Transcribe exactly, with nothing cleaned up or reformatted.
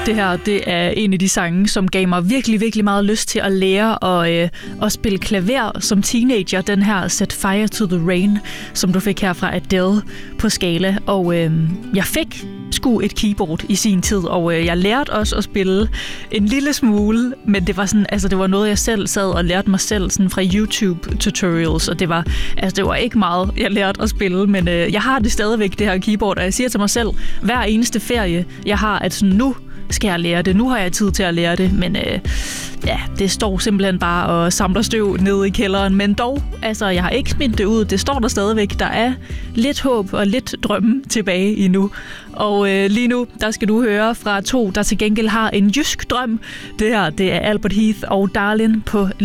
Det her, det er en af de sange, som gav mig virkelig, virkelig meget lyst til at lære at, øh, at spille klaver som teenager. Den her Set Fire to the Rain, som du fik her fra Adele på Scala. Og øh, jeg fik sgu et keyboard i sin tid, og øh, jeg lærte også at spille en lille smule, men det var sådan, altså det var noget, jeg selv sad og lærte mig selv sådan fra YouTube-tutorials, og det var, altså det var ikke meget, jeg lærte at spille, men øh, jeg har det stadigvæk, det her keyboard, og jeg siger til mig selv, hver eneste ferie, jeg har, at sådan, nu skal jeg lære det, nu har jeg tid til at lære det, men øh, ja, det står simpelthen bare og samler støv nede i kælderen, men dog, altså jeg har ikke smidt det ud, det står der stadigvæk, der er lidt håb og lidt drømme tilbage endnu, og øh, lige nu, der skal du høre fra to, der til gengæld har en jysk drøm. Det her, det er Albert Heath og Darlin på